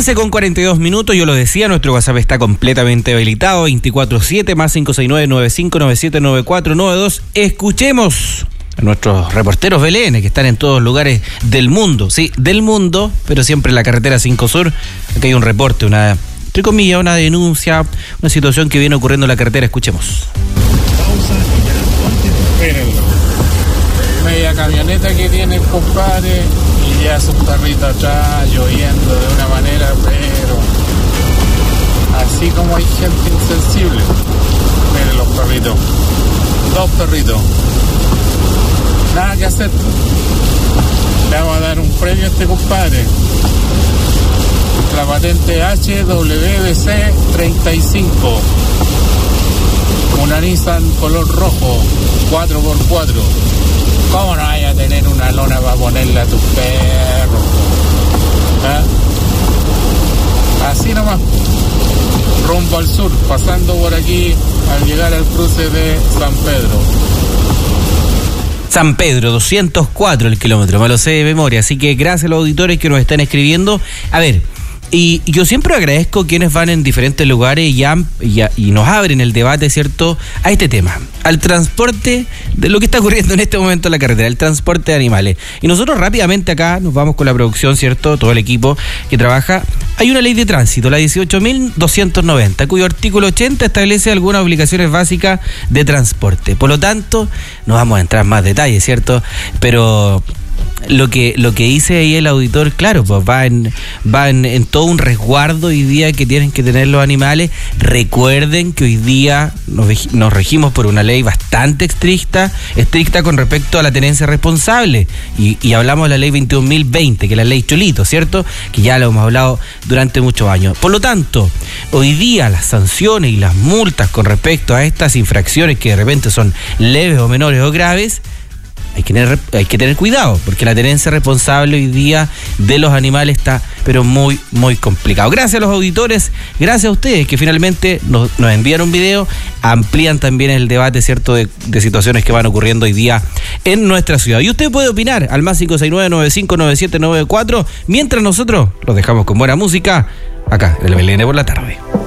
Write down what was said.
15:42, yo lo decía, nuestro WhatsApp está completamente habilitado, 24/7 más 569-9597-9492. Escuchemos a nuestros reporteros BLN que están en todos lugares del mundo, sí, del mundo, pero siempre en la carretera 5 Sur. Aquí hay un reporte, entre comillas, una denuncia, una situación que viene ocurriendo en la carretera. Escuchemos. Espérenlo. Media camioneta que tiene el compadre y ya sus perritos atrás lloviendo de una manera, pero así como hay gente insensible. Miren los perritos, 2 perritos, nada que hacer. Le vamos a dar un premio a este compadre, la patente HWBC 35, una Nissan color rojo 4x4. ¿Cómo no vaya a tener una lona para ponerle a tus perros? ¿Ah? Así nomás, rumbo al sur, pasando por aquí al llegar al cruce de San Pedro. San Pedro, 204 el kilómetro, me lo sé de memoria, así que gracias a los auditores que nos están escribiendo. A ver, y yo siempre agradezco quienes van en diferentes lugares y nos abren el debate, ¿cierto?, a este tema, al transporte de lo que está ocurriendo en este momento en la carretera, el transporte de animales. Y nosotros rápidamente acá nos vamos con la producción, ¿cierto?, todo el equipo que trabaja. Hay una ley de tránsito, la 18.290, cuyo artículo 80 establece algunas obligaciones básicas de transporte. Por lo tanto, no vamos a entrar en más detalles, ¿cierto?, pero lo que dice ahí el auditor, claro, pues va en todo un resguardo hoy día que tienen que tener los animales. Recuerden que hoy día nos regimos por una ley bastante estricta con respecto a la tenencia responsable, y hablamos de la ley 21.020, que es la ley Cholito, ¿cierto?, que ya lo hemos hablado durante muchos años. Por lo tanto, hoy día las sanciones y las multas con respecto a estas infracciones que de repente son leves o menores o graves, hay que tener cuidado, porque la tenencia responsable hoy día de los animales está, pero muy, muy complicado. Gracias a los auditores, gracias a ustedes que finalmente nos envían un video, amplían también el debate, ¿cierto?, de situaciones que van ocurriendo hoy día en nuestra ciudad. Y usted puede opinar al más 569-9597-94, mientras nosotros los dejamos con buena música acá en el BLN por la tarde.